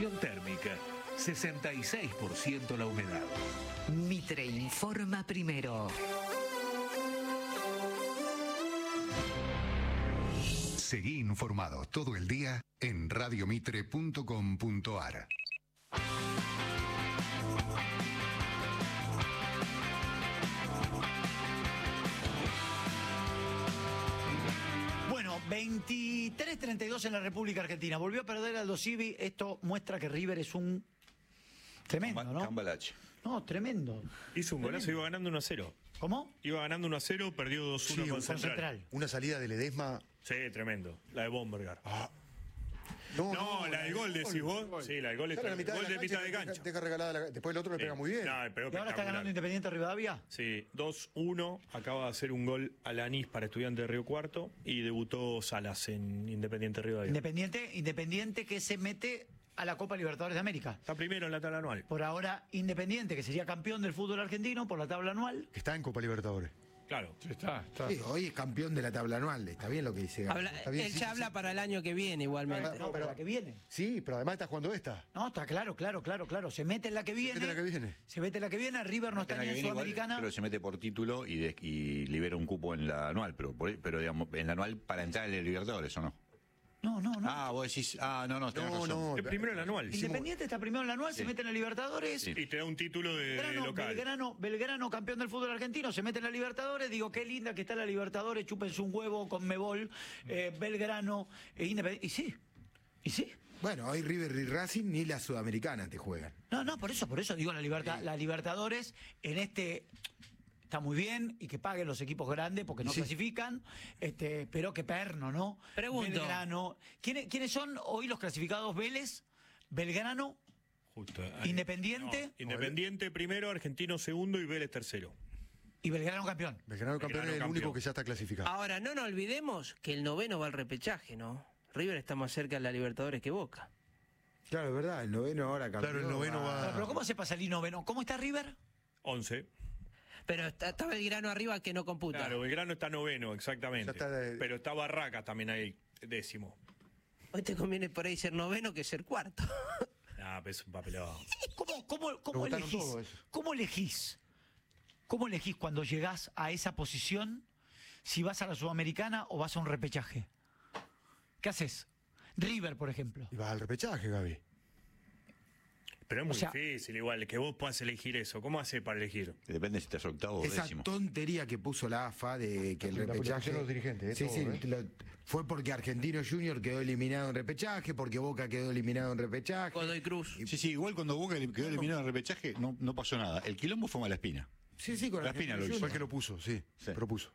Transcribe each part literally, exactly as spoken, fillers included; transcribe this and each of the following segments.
Térmica, sesenta y seis por ciento la humedad. Mitre informa primero. Seguí informado todo el día en radio mitre punto com punto ar. Bueno, veintitrés treinta y dos en la República Argentina. Volvió a perder Aldo Civi. Esto muestra que River es un tremendo, ¿no? Cambalache. No, tremendo. Hizo un golazo, iba ganando uno a cero. ¿Cómo? Iba ganando uno a cero, perdió dos uno Sí, con con Central. Central. Una salida de Ledesma. Sí, tremendo. La de Bombergar. No, No, la del gol, decís vos. Sí, la del gol, Está en la mitad gol de, de la mitad de cancha, cancha. Deja regalada la- después el otro le pega muy bien. No, pero ¿Y ahora está ganando Independiente Rivadavia? Sí, dos uno. Acaba de hacer un gol a Lanís para Estudiantes de Río Cuarto y debutó Salas en Independiente Rivadavia. Independiente, Independiente que se mete a la Copa Libertadores de América. Está primero en la tabla anual. Por ahora, Independiente, que sería campeón del fútbol argentino por la tabla anual. Que está en Copa Libertadores. Claro. Está, está. Sí, hoy es campeón de la tabla anual, está bien lo que dice Gaby. Habla- Está bien, él sí, ya sí, habla sí. para el año que viene igualmente. No, No, pero la que viene. Sí, pero además está jugando esta. No, está claro, claro, claro, claro. Se mete en la que viene. mete en la que viene. Se mete en la que viene. River no está ni en Sudamericana. Pero se mete por título y, de- y libera un cupo en la anual, pero, por- pero digamos, en la anual para entrar en el Libertadores, ¿o no? No, no, no. Ah, vos decís, ah, no, no, tenés No, razón. no. Es primero en la anual. Independiente está primero en la anual, se Sí. mete en la Libertadores. Sí. Y te da un título de, de Belgrano, local. Belgrano, Belgrano, campeón del fútbol argentino, se mete en la Libertadores. Digo, qué linda que está la Libertadores, chúpense un huevo con Mebol, eh, Belgrano, eh, Independiente. Y sí, y sí. Bueno, hoy River y Racing ni la Sudamericana te juegan. No, no, por eso, por eso digo la libertad, la Libertadores en este está muy bien y que paguen los equipos grandes porque no Sí. clasifican, este, pero que perno, ¿no? Pregunto. Belgrano. ¿Quiénes, ¿Quiénes son hoy los clasificados? Vélez, Belgrano, Justo. ahí. Independiente. No, Independiente primero, Argentino segundo y Vélez tercero. y Belgrano campeón. Belgrano campeón es el campeón. único que ya está clasificado. Ahora, no nos olvidemos que el noveno va al repechaje, ¿no? River está más cerca de la Libertadores que Boca. Claro, es verdad, el noveno ahora campeón. Claro, el noveno va- Pero ¿cómo se pasa el noveno? ¿Cómo está River? once. Pero está, está Belgrano arriba que no computa. Claro, Belgrano está noveno, exactamente. Ya está de- Pero está Barracas también ahí, décimo. Hoy te conviene por ahí ser noveno que ser cuarto. Ah, pero es un papelado. ¿Cómo, cómo, Lo cómo votaron elegís? todo eso. ¿Cómo elegís? ¿Cómo elegís cuando llegás a esa posición si vas a la Sudamericana o vas a un repechaje? ¿Qué haces? River, por ejemplo. Y vas al repechaje, Gaby. Pero es muy O sea- difícil igual que vos puedas elegir eso. ¿Cómo hace para elegir? Depende si estás octavo o Esa décimo. tontería que puso la A F A de que el La repechaje. pusieron los dirigentes, eh, sí, todo, sí, eh. lo- fue porque Argentino Junior quedó eliminado en repechaje, porque Boca quedó eliminado en repechaje. Godoy Cruz. Sí, sí, igual cuando Boca quedó eliminado en el repechaje, no, no pasó nada. El quilombo fue Malaspina. Sí, sí, con La Espina lo Argentino hizo. Fue el Junior. que lo puso, sí. Sí. Propuso.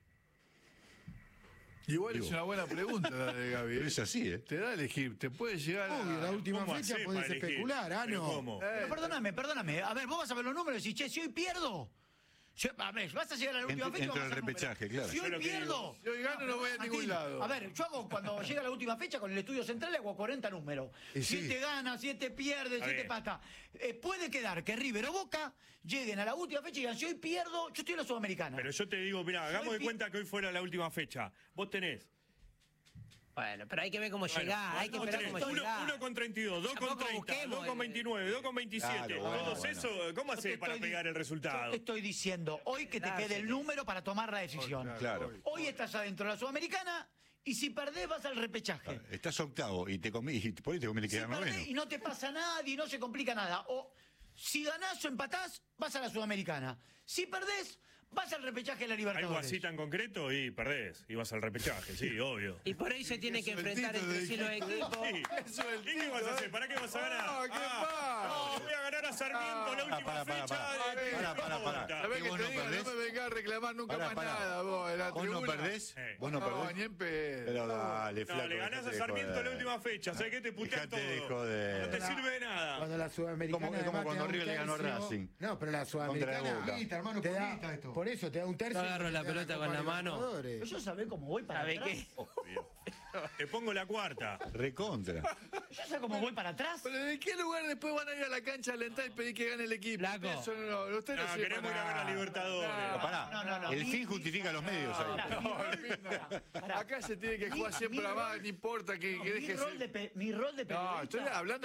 Igual Digo. es una buena pregunta la de Gaby. Pero es así, ¿eh? Te da a elegir, te puede llegar a... Obvio, la última ¿Cómo fecha hacés podés para elegir? especular, ah, ¿Pero no. cómo? Pero perdóname, perdóname. A ver, vos vas a ver los números y decís, che, si hoy pierdo. si- a ver, vas a llegar a la última Entro- fecha. y entro vas a al hacer repechaje, números. claro. Si Yo hoy lo que pierdo. digo- Si hoy gano, no voy a ningún lado. A ver, yo hago cuando llega la última fecha con el estudio central le hago cuarenta números. Y sí. Siete gana, siete pierde, Está siete bien. pata. Eh, puede quedar que River o Boca lleguen a la última fecha y digan, si hoy pierdo, yo estoy en la Sudamericana. Pero yo te digo, mira, hagamos de pi- cuenta que hoy fuera la última fecha. Vos tenés. Bueno, pero hay que ver cómo Bueno, llegás, hay que vos esperar tenés cómo uno, llegás. uno con treinta y dos, dos con Tampoco treinta, busquemos dos con el- veintinueve, dos con veintisiete. Claro, bueno, Todos bueno. eso, ¿cómo Yo te haces para estoy pegar di- el resultado? Yo te estoy diciendo, hoy que te Claro, quede el sí. número para tomar la decisión. Claro. Hoy estás adentro de la Sudamericana y si perdés vas al repechaje. Estás octavo y te conviene, y por ahí te conviene Si quedar perdés noveno. y no te pasa nada y no se complica nada. O si ganás o empatás, vas a la Sudamericana. Si perdés, vas al repechaje de la Algo Libertadores. así tan concreto y perdés. Y vas al repechaje, sí, obvio. Y por ahí se tiene que Eso es el enfrentar título entre sí de- los equipos. Sí. Eso es el ¿Y qué vas a título, hacer? ¿eh? ¿Para qué vas a ganar? No, ¿qué pasa? no, voy a ganar a Sarmiento la última para, para, fecha. para. de- Para, ¿qué para, para. importa? ¿Sabés ¿Que que vos te no digo? perdés? No me vengas a reclamar nunca Pará, más pará. nada, vos, en la ¿Vos no tribuna. perdés? Eh. ¿Vos no No, perdés? ni en pedo. Pero dale, No, flaco. le ganás a dejate de Sarmiento joder. la última fecha. ¿Sabés qué? Te puteas todo. Dejate de joder. No te sirve de nada. Cuando la Sudamericana. Como- es como además, cuando te da un River le ganó a tercio. Racing. No, pero la Contra Sudamericana. Boca. Poquita, hermano, te da- poquita esto. por eso te da un tercio. Yo agarro la te da pelota Copa con la mano. Libertadores. Pero yo sabés cómo voy para ¿Sabe atrás. qué? Te pongo la cuarta. Recontra. Yo sé cómo voy para atrás. Pero ¿de qué lugar después van a ir a la cancha a alentar y pedir que gane el equipo? Flaco. Eso no, no, usted no, No, sirve queremos para ir a ver a nada. Libertadores. No, Pará. no, no, no. El Mi- fin justifica los medios ahí. Pará, mi rol- pará, pará. Acá se tiene que Mi- jugar siempre mi a más, rol- no importa que, No, que mi, deje rol ser- de pe- mi rol de No, periodista. estoy hablando